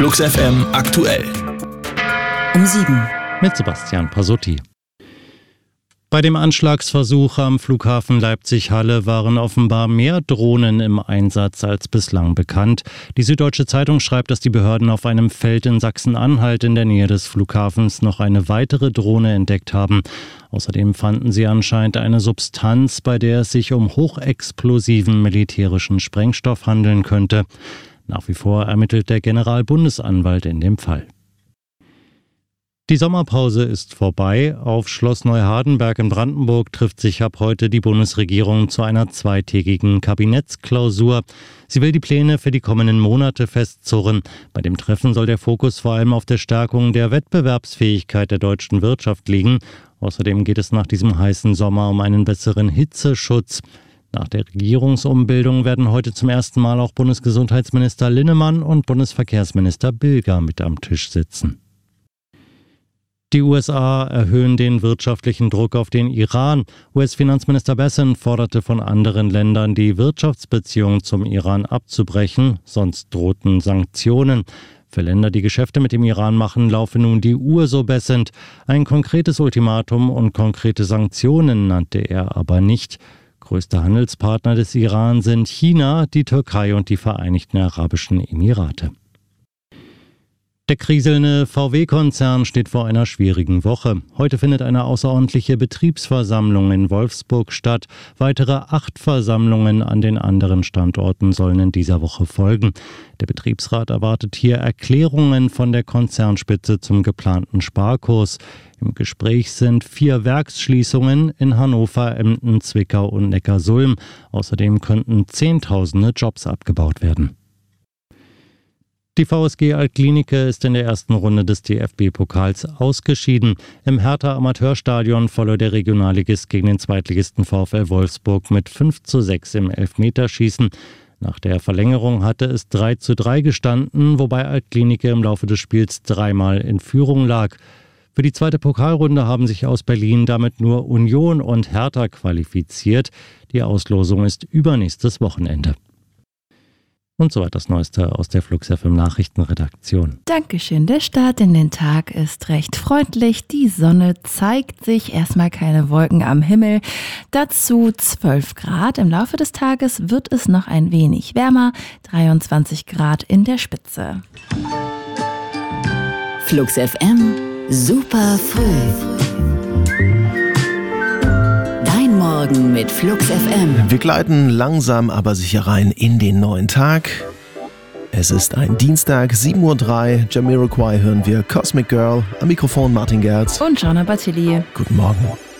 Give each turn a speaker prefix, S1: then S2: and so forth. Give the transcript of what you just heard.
S1: Flux FM aktuell.
S2: Um 7.
S3: Mit Sebastian Pasotti. Bei dem Anschlagsversuch am Flughafen Leipzig-Halle waren offenbar mehr Drohnen im Einsatz als bislang bekannt. Die Süddeutsche Zeitung schreibt, dass die Behörden auf einem Feld in Sachsen-Anhalt in der Nähe des Flughafens noch eine weitere Drohne entdeckt haben. Außerdem fanden sie anscheinend eine Substanz, bei der es sich um hochexplosiven militärischen Sprengstoff handeln könnte. Nach wie vor ermittelt der Generalbundesanwalt in dem Fall. Die Sommerpause ist vorbei. Auf Schloss Neuhardenberg in Brandenburg trifft sich ab heute die Bundesregierung zu einer zweitägigen Kabinettsklausur. Sie will die Pläne für die kommenden Monate festzurren. Bei dem Treffen soll der Fokus vor allem auf der Stärkung der Wettbewerbsfähigkeit der deutschen Wirtschaft liegen. Außerdem geht es nach diesem heißen Sommer um einen besseren Hitzeschutz. Nach der Regierungsumbildung werden heute zum ersten Mal auch Bundesgesundheitsminister Linnemann und Bundesverkehrsminister Bilger mit am Tisch sitzen. Die USA erhöhen den wirtschaftlichen Druck auf den Iran. US-Finanzminister Bessent forderte von anderen Ländern, die Wirtschaftsbeziehungen zum Iran abzubrechen, sonst drohten Sanktionen. Für Länder, die Geschäfte mit dem Iran machen, laufe nun die Uhr, so Bessent. Ein konkretes Ultimatum und konkrete Sanktionen nannte er aber nicht. Größte Handelspartner des Iran sind China, die Türkei und die Vereinigten Arabischen Emirate. Der kriselnde VW-Konzern steht vor einer schwierigen Woche. Heute findet eine außerordentliche Betriebsversammlung in Wolfsburg statt. Weitere 8 Versammlungen an den anderen Standorten sollen in dieser Woche folgen. Der Betriebsrat erwartet hier Erklärungen von der Konzernspitze zum geplanten Sparkurs. Im Gespräch sind 4 Werksschließungen in Hannover, Emden, Zwickau und Neckarsulm. Außerdem könnten Zehntausende Jobs abgebaut werden. Die VSG Altklinike ist in der ersten Runde des DFB-Pokals ausgeschieden. Im Hertha-Amateurstadion verlor der Regionalligist gegen den Zweitligisten VfL Wolfsburg mit 5:6 im Elfmeterschießen. Nach der Verlängerung hatte es 3:3 gestanden, wobei Altklinike im Laufe des Spiels 3-mal in Führung lag. Für die zweite Pokalrunde haben sich aus Berlin damit nur Union und Hertha qualifiziert. Die Auslosung ist übernächstes Wochenende. Und soweit das Neueste aus der Flux FM Nachrichtenredaktion.
S2: Dankeschön. Der Start in den Tag ist recht freundlich. Die Sonne zeigt sich, erstmal keine Wolken am Himmel. Dazu 12 Grad. Im Laufe des Tages wird es noch ein wenig wärmer. 23 Grad in der Spitze.
S4: Flux FM, super früh. Morgen mit Flux FM.
S5: Wir gleiten langsam aber sicher rein in den neuen Tag. Es ist ein Dienstag, 7:03 Uhr. Jamiroquai hören wir, Cosmic Girl. Am Mikrofon Martin Gerz.
S2: Und Jana Battili.
S5: Guten Morgen.